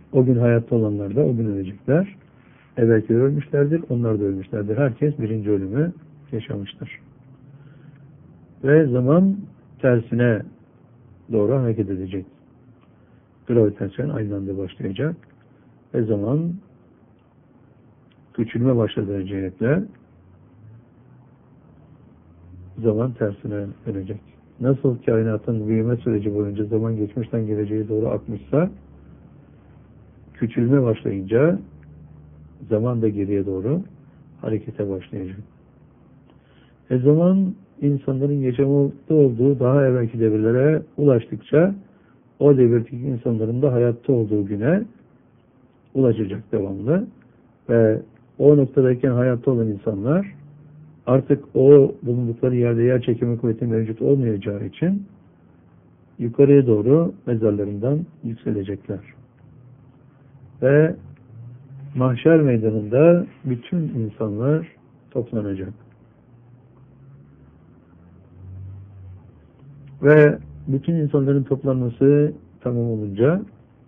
O gün hayatta olanlar da o gün ölecekler. Evvelkiler ölmüşlerdir, onlar da ölmüşlerdir. Herkes birinci ölümü yaşamıştır. Ve zaman tersine doğru hareket edecek. Gravitasyon aynı anda başlayacak. Ve zaman küçülme başladığı cihetle zaman tersine dönecek. Nasıl kainatın büyüme süreci boyunca zaman geçmişten geleceğe doğru akmışsa, küçülme başlayınca zaman da geriye doğru harekete başlayacak. Zaman insanların yaşamakta olduğu daha evvelki devirlere ulaştıkça o devirdeki insanların da hayatta olduğu güne ulaşacak devamlı. Ve o noktadayken hayatta olan insanlar artık o bulundukları yerde yer çekimi kuvveti mevcut olmayacağı için yukarıya doğru mezarlarından yükselecekler. Ve mahşer meydanında bütün insanlar toplanacak. Ve bütün insanların toplanması tamam olunca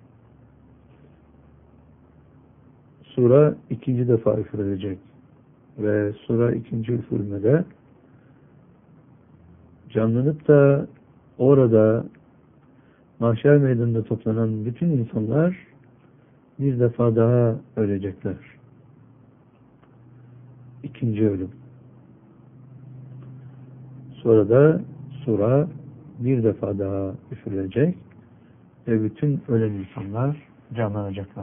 sura ikinci defa üfürülecek. Ve sura ikinci üfürmede canlanıp da orada mahşer meydanında toplanan bütün insanlar bir defa daha ölecekler. İkinci ölüm. Sonra da sura bir defa daha üfürülecek ve bütün ölen insanlar canlanacaklar.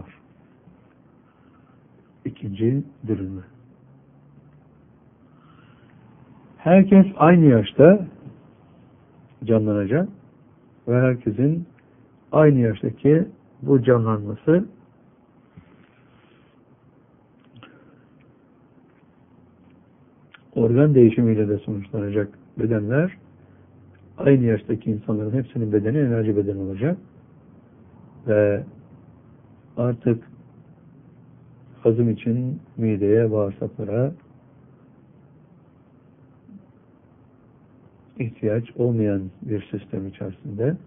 İkinci dirilme. Herkes aynı yaşta canlanacak ve herkesin aynı yaştaki bu canlanması organ değişimiyle de sonuçlanacak. Bedenler aynı yaştaki insanların hepsinin bedeni enerji bedeni olacak ve artık hazım için mideye, bağırsaklara ihtiyaç olmayan bir sistem içerisinde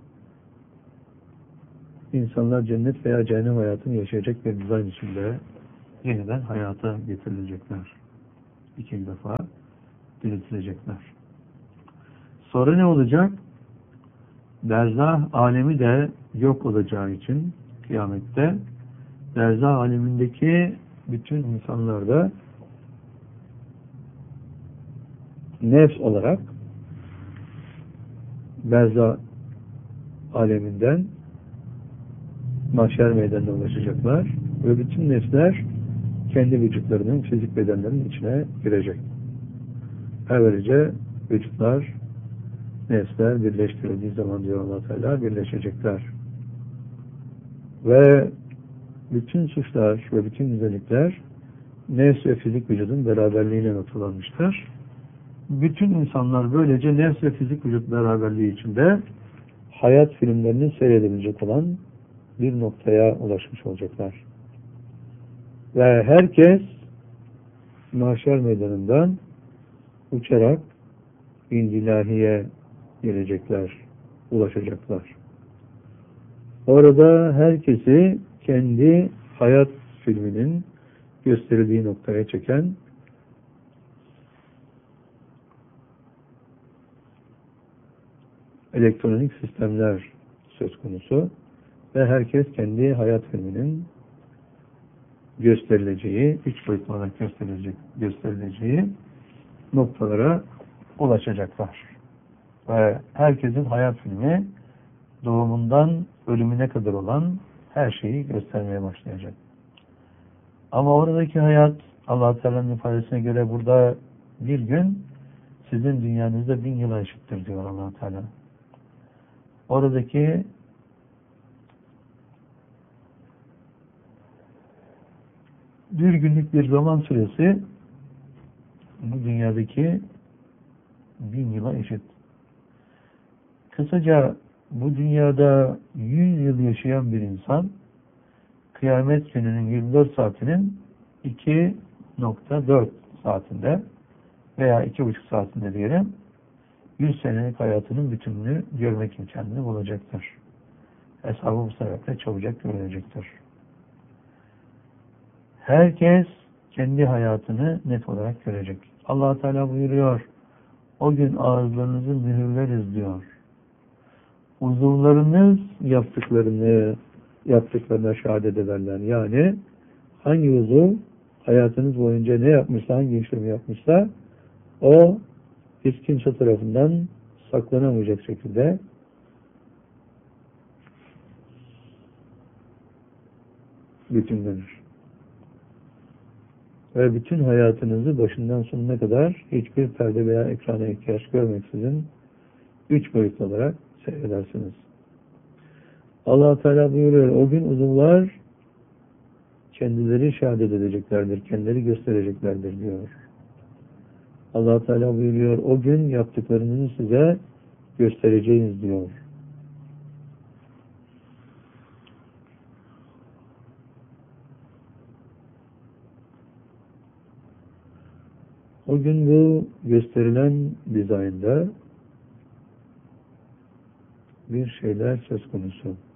insanlar cennet veya cehennem hayatını yaşayacak bir dizayn içinde yeniden hayata getirilecekler. İkinci defa diriltilecekler. Sonra ne olacak? Berzah alemi de yok olacağı için kıyamette berzah alemindeki bütün insanlar da nefs olarak berzah aleminden mahşer meydanına ulaşacaklar ve bütün nefsler kendi vücutlarının, fizik bedenlerinin içine girecek. Böylece vücutlar, nefsler birleştirildiği zaman diyor Allah Teala birleşecekler. Ve bütün suçlar ve bütün güzellikler nefs ve fizik vücudun beraberliğine noktalanmıştır. Bütün insanlar böylece nefs ve fizik vücut beraberliği içinde hayat filmlerinin seyredilecek olan bir noktaya ulaşmış olacaklar. Ve herkes mahşer meydanından uçarak İnd-i gelecekler, ulaşacaklar. Orada herkesi kendi hayat filminin gösterildiği noktaya çeken elektronik sistemler söz konusu ve herkes kendi hayat filminin gösterileceği, üç boyutlu olarak gösterileceği noktalara ulaşacaklar. Ve herkesin hayat filmi doğumundan ölümüne kadar olan her şeyi göstermeye başlayacak. Ama oradaki hayat Allah-u Teala'nın ifadesine göre burada bir gün sizin dünyanızda 1000 yıla eşittir diyor Allah-u Teala. Oradaki bir günlük bir zaman süresi bu dünyadaki 1000 yıla eşit. Kısaca bu dünyada 100 yıl yaşayan bir insan kıyamet gününün 24 saatinin 2,4 saatinde veya 2,5 saatinde diyelim 100 senelik hayatının bütününü görmek imkanını bulacaktır. Hesabı bu sebeple çabucak görülecektir. Herkes kendi hayatını net olarak görecek. Allah Teala buyuruyor, o gün ağızlarınızı mühürleriz diyor. Uzuvlarınız yaptıklarına şehadet ederler. Yani hangi uzuv hayatınız boyunca ne yapmışsa, hangi işlemi yapmışsa o hiç kimse tarafından saklanamayacak şekilde bütünlenir. Ve bütün hayatınızı başından sonuna kadar hiçbir perde veya ekrana ihtiyaç görmeksizin 3 boyutlu olarak seyredersiniz. Allah Teala buyuruyor, o gün uzuvlar kendileri şehadet edeceklerdir, kendileri göstereceklerdir diyor. Allah Teala buyuruyor, o gün yaptıklarınızı size göstereceğiz diyor. O gün bu gösterilen dizaynda bir şeyler söz konusu.